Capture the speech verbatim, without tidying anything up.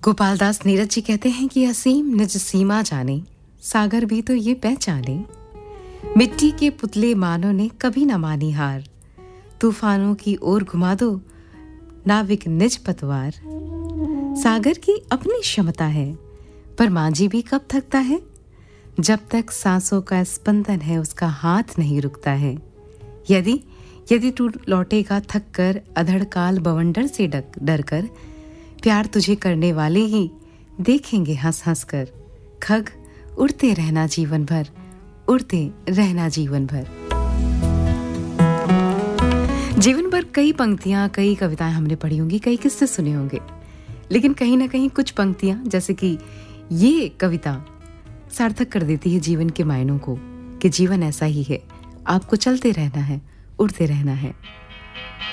गोपाल दास नीरज जी कहते हैं कि असीम निज सीमा जाने, सागर भी तो ये पहचाने। मिट्टी के पुतले मानों ने कभी न मानी हार, तूफानों की ओर घुमा दो नाविक निज पतवार। सागर की अपनी क्षमता है, पर मांझी भी कब थकता है। जब तक सांसों का स्पंदन है उसका हाथ नहीं रुकता है। यदि यदि तू लौटेगा थक कर अधड़ काल बवंडर से डक डर कर, प्यार तुझे करने वाले ही देखेंगे हंस हंस कर। खग उड़ते रहना जीवन भर, उड़ते रहना जीवन भर। जीवन भर कई पंक्तियां, कई कविताएं हमने पढ़ी होंगी, कई किस्से सुने होंगे, लेकिन कहीं ना कहीं कुछ पंक्तियां जैसे कि ये कविता सार्थक कर देती है जीवन के मायनों को, कि जीवन ऐसा ही है, आपको चलते रहना है, उड़ते रहना है।